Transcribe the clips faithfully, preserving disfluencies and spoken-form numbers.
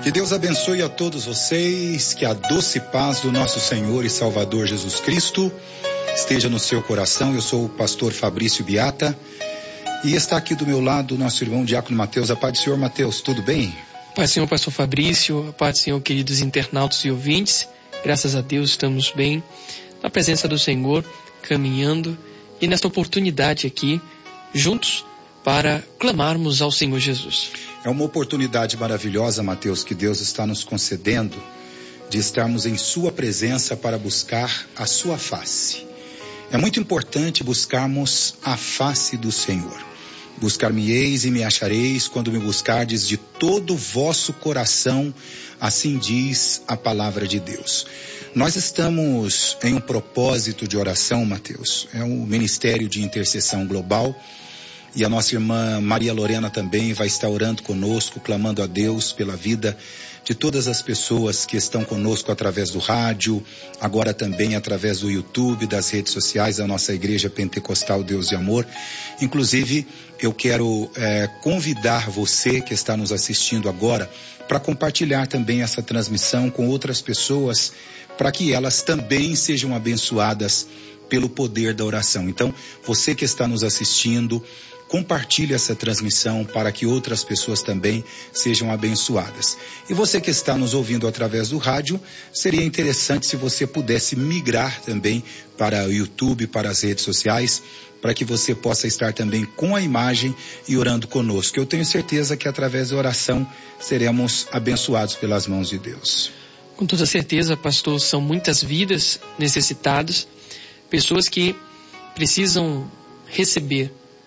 Que Deus abençoe a todos vocês, que a doce paz do nosso Senhor e Salvador Jesus Cristo esteja no seu coração. Eu sou o pastor Fabrício Biata e está aqui do meu lado o nosso irmão Diácono Mateus. A paz do Senhor, Mateus, tudo bem? Paz do Senhor, pastor Fabrício, a paz do Senhor, queridos internautas e ouvintes. Graças a Deus estamos bem, na presença do Senhor, caminhando e nesta oportunidade aqui, juntos, para clamarmos ao Senhor Jesus. É uma oportunidade maravilhosa, Mateus, que Deus está nos concedendo de estarmos em sua presença para buscar a sua face. É muito importante buscarmos a face do Senhor. Buscar-me-eis e me achareis quando me buscardes de todo o vosso coração, assim diz a palavra de Deus. Nós estamos em um propósito de oração, Mateus, é um ministério de intercessão global. E a nossa irmã Maria Lorena também vai estar orando conosco, clamando a Deus pela vida de todas as pessoas que estão conosco através do rádio, agora também através do YouTube, das redes sociais da nossa Igreja Pentecostal Deus de Amor. Inclusive, eu quero é, convidar você que está nos assistindo agora para compartilhar também essa transmissão com outras pessoas, para que elas também sejam abençoadas pelo poder da oração. Então, você que está nos assistindo, compartilhe essa transmissão para que outras pessoas também sejam abençoadas. E você que está nos ouvindo através do rádio, seria interessante se você pudesse migrar também para o YouTube, para as redes sociais, para que você possa estar também com a imagem e orando conosco. Eu tenho certeza que através da oração seremos abençoados pelas mãos de Deus. Com toda certeza, pastor, são muitas vidas necessitadas, pessoas que precisam receber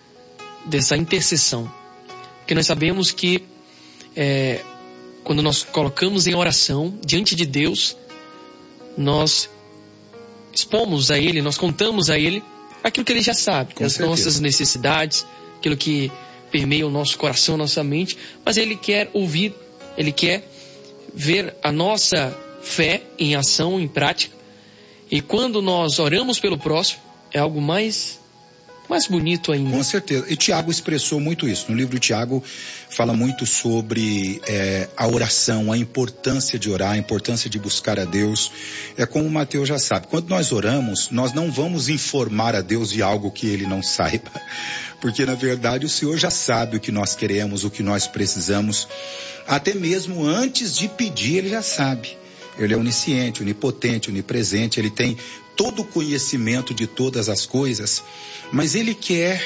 dessa intercessão, porque nós sabemos que é, quando nós colocamos em oração diante de Deus, nós expomos a Ele, nós contamos a Ele aquilo que Ele já sabe, Com as certeza. nossas necessidades, aquilo que permeia o nosso coração, a nossa mente, mas Ele quer ouvir, Ele quer ver a nossa fé em ação, em prática. E quando nós oramos pelo próximo, é algo mais mais bonito ainda. Com certeza. E Tiago expressou muito isso. No livro de Tiago fala muito sobre é, a oração, a importância de orar, a importância de buscar a Deus. É como o Mateus já sabe. Quando nós oramos, nós não vamos informar a Deus de algo que Ele não saiba. Porque, na verdade, o Senhor já sabe o que nós queremos, o que nós precisamos. Até mesmo antes de pedir, Ele já sabe. Ele é onisciente, onipotente, onipresente, Ele tem todo o conhecimento de todas as coisas, mas Ele quer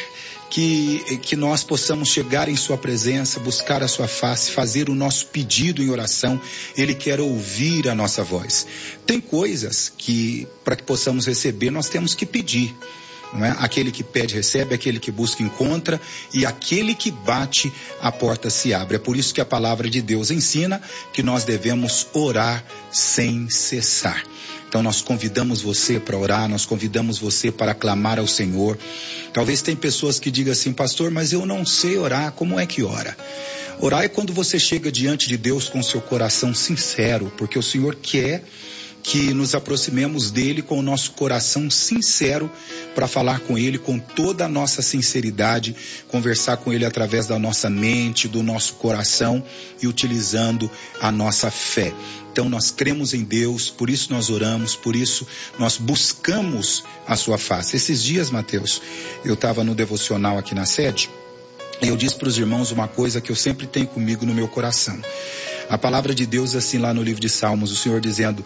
que, que nós possamos chegar em sua presença, buscar a sua face, fazer o nosso pedido em oração. Ele quer ouvir a nossa voz. Tem coisas que, para que possamos receber, nós temos que pedir. Não é? Aquele que pede recebe, aquele que busca encontra, e aquele que bate a porta se abre. É por isso que a palavra de Deus ensina que nós devemos orar sem cessar. Então nós convidamos você para orar, nós convidamos você para clamar ao Senhor. Talvez tem pessoas que digam assim: pastor, mas eu não sei orar, como é que ora? Orar é quando você chega diante de Deus com seu coração sincero, porque o Senhor quer que nos aproximemos dele com o nosso coração sincero para falar com ele com toda a nossa sinceridade, conversar com ele através da nossa mente, do nosso coração e utilizando a nossa fé. Então nós cremos em Deus, por isso nós oramos, por isso nós buscamos a sua face. Esses dias, Mateus, eu estava no devocional aqui na sede e eu disse para os irmãos uma coisa que eu sempre tenho comigo no meu coração. A palavra de Deus, assim lá no livro de Salmos, o Senhor dizendo,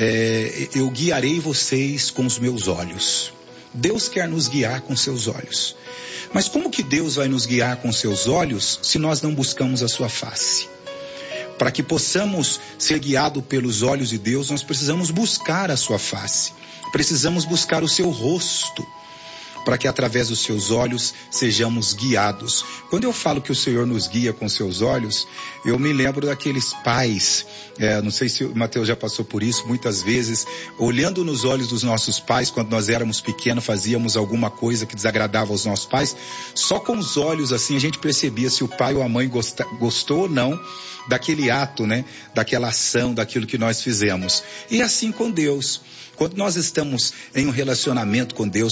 é, eu guiarei vocês com os meus olhos. Deus quer nos guiar com seus olhos. Mas como que Deus vai nos guiar com seus olhos se nós não buscamos a sua face? Para que possamos ser guiados pelos olhos de Deus, nós precisamos buscar a sua face. Precisamos buscar o seu rosto, para que através dos seus olhos sejamos guiados. Quando eu falo que o Senhor nos guia com seus olhos, eu me lembro daqueles pais, é, não sei se o Mateus já passou por isso, muitas vezes, olhando nos olhos dos nossos pais, quando nós éramos pequenos, fazíamos alguma coisa que desagradava aos nossos pais, só com os olhos assim a gente percebia se o pai ou a mãe gosta, gostou ou não daquele ato, né? Daquela ação, daquilo que nós fizemos. E assim com Deus. Quando nós estamos em um relacionamento com Deus,